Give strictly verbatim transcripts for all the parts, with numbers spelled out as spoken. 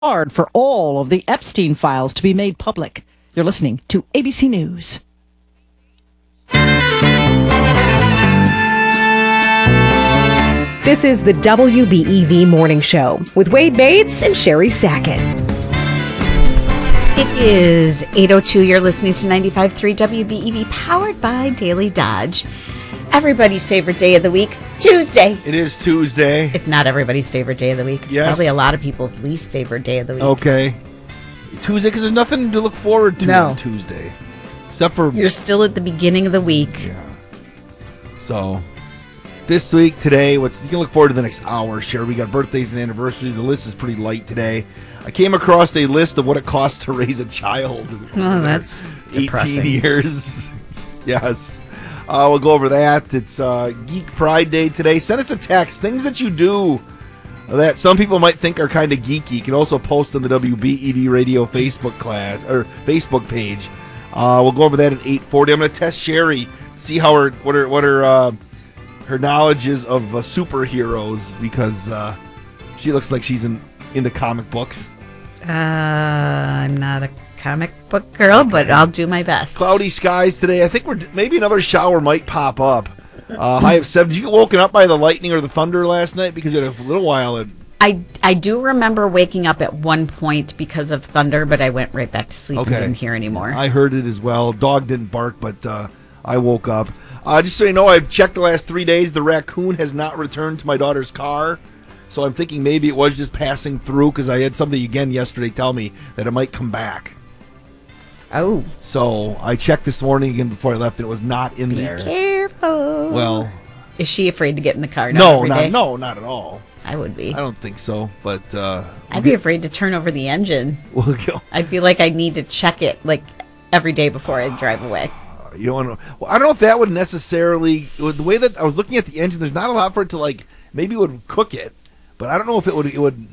hard for all of the Epstein files to be made public. You're listening to A B C News. This is the W B E V Morning Show with Wade Bates and Sherry Sackett. It is eight oh two. You're listening to ninety-five point three W B E V, powered by Daily Dodge. Everybody's favorite day of the week, Tuesday. It is Tuesday. It's not everybody's favorite day of the week. It's Yes. probably a lot of people's least favorite day of the week. Okay. Tuesday, because there's nothing to look forward to No. on Tuesday. Except for... You're still at the beginning of the week. Yeah. So, this week, today, what's you can look forward to the next hour, Sherry. We got birthdays and anniversaries. The list is pretty light today. I came across a list of what it costs to raise a child. Oh, that's eighteen depressing. years. Yes. Uh, we'll go over that. It's uh, Geek Pride Day today. Send us a text. Things that you do that some people might think are kind of geeky. You can also post on the W B E V Radio Facebook class or Facebook page. Uh, we'll go over that at eight forty. I'm going to test Sherry, see how her what her what her uh, her knowledge is of uh, superheroes, because uh, she looks like she's in, into comic books. Uh, I'm not a comic book girl, but I'll do my best. Cloudy skies today. I think we're maybe another shower might pop up. Uh, high of seven. Did you get woken up by the lightning or the thunder last night? Because you had a little while. It, I, I do remember waking up at one point because of thunder, but I went right back to sleep Okay. and didn't hear anymore. I heard it as well. Dog didn't bark, but uh, I woke up. Uh, just so you know, I've checked the last three days. The raccoon has not returned to my daughter's car. So I'm thinking maybe it was just passing through, because I had somebody again yesterday tell me that it might come back. Oh. So I checked this morning again before I left, and it was not in Be there. careful. Well, Is she afraid to get in the car now no, every not day? no, not at all. I would be. I don't think so. But uh, I'd be afraid to turn over the engine. we'll go. I'd feel like I need to check it like every day before I drive away. You don't want to. Well, I don't know if that would necessarily. With the way that I was looking at the engine, there's not a lot for it to like. Maybe it would cook it, but I don't know if it would. It would.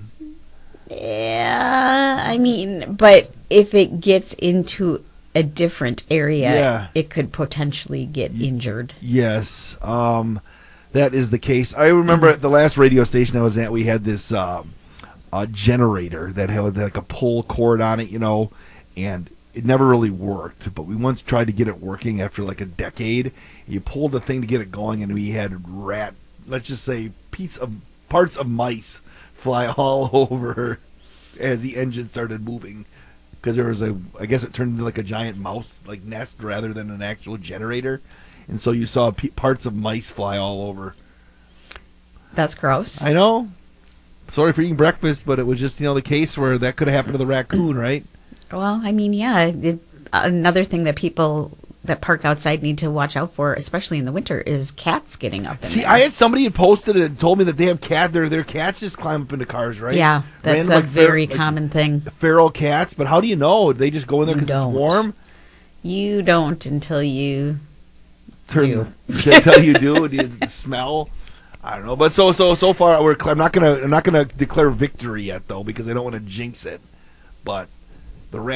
Yeah, I mean, but if it gets into a different area, Yeah. it could potentially get injured. Yes, um, that is the case. I remember at the last radio station I was at, we had this um, uh, generator that had like a pull cord on it, you know, and it never really worked. But we once tried to get it working after like a decade. You pulled the thing to get it going, and we had rat, let's just say, piece of parts of mice fly all over as the engine started moving. Because there was a, I guess it turned into like a giant mouse like nest rather than an actual generator, and so you saw p- parts of mice fly all over. That's gross. I know. Sorry for eating breakfast, but it was just, you know, the case where that could have happened to the raccoon, right? Well, I mean, yeah. It, another thing that people that park outside need to watch out for, especially in the winter, is cats getting up in See, there. I had somebody had posted it and told me that they have cat. Their their cats just climb up into cars, right? Yeah, that's Random, a like, fer- very like common thing. feral cats. But how do you know? They just go in there You because it's don't. warm. You don't until you Turn, do. Until you do, do you smell? I don't know, but so so so far we're. I'm not gonna I'm not gonna declare victory yet though, because I don't want to jinx it. But the